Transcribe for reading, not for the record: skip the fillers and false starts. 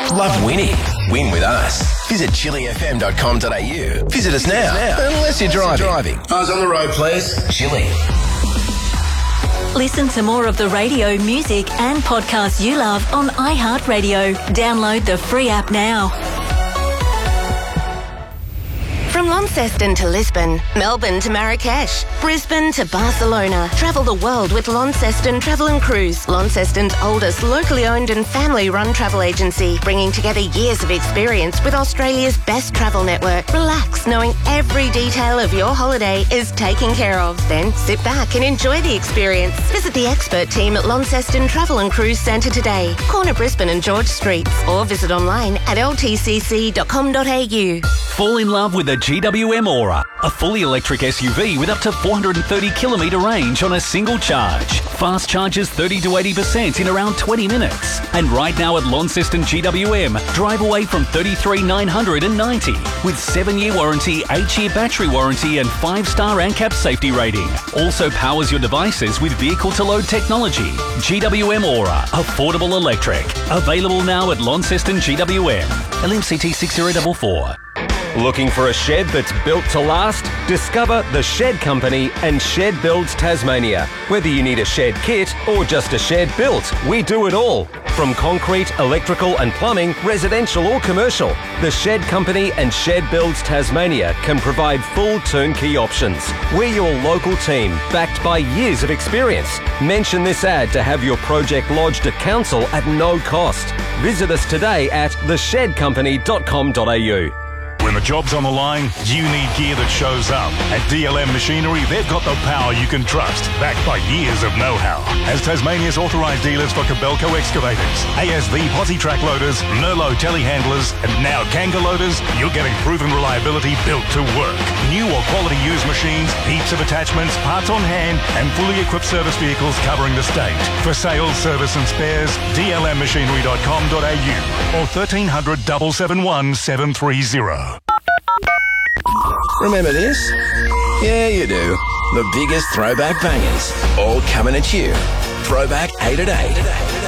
Love winning? Win with us. Visit chilifm.com.au. Visit us now. Unless you're driving. Eyes on the road, please. Chili. Listen to more of the radio, music and podcasts you love on iHeartRadio. Download the free app now. From Launceston to Lisbon, Melbourne to Marrakesh, Brisbane to Barcelona. Travel the world with Launceston Travel and Cruise. Launceston's oldest locally owned and family-run travel agency, bringing together years of experience with Australia's best travel network. Relax, knowing every detail of your holiday is taken care of. Then sit back and enjoy the experience. Visit the expert team at Launceston Travel and Cruise Centre today, corner Brisbane and George Streets, or visit online at ltcc.com.au. Fall in love with the GWM Aura, a fully electric SUV with up to 430 kilometre range on a single charge. Fast charges 30 to 80% in around 20 minutes. And right now at Launceston GWM, drive away from $33,990 with 7-year warranty, 8-year battery warranty and 5-star ANCAP safety rating. Also powers your devices with vehicle-to-load technology. GWM Aura, affordable electric. Available now at Launceston GWM. LMCT 6044. Looking for a shed that's built to last? Discover The Shed Company and Shed Builds Tasmania. Whether you need a shed kit or just a shed built, we do it all. From concrete, electrical and plumbing, residential or commercial, The Shed Company and Shed Builds Tasmania can provide full turnkey options. We're your local team, backed by years of experience. Mention this ad to have your project lodged at council at no cost. Visit us today at theshedcompany.com.au. When the job's on the line, you need gear that shows up. At DLM Machinery, they've got the power you can trust, backed by years of know-how. As Tasmania's authorised dealers for Kobelco excavators, ASV posi track loaders, Merlo telehandlers, and now Kanga loaders, you're getting proven reliability built to work. New or quality used machines, heaps of attachments, parts on hand, and fully equipped service vehicles covering the state. For sales, service and spares, dlmmachinery.com.au or 1300 771 730. Remember this? Yeah, you do. The biggest throwback bangers, all coming at you. Throwback 8 at 8.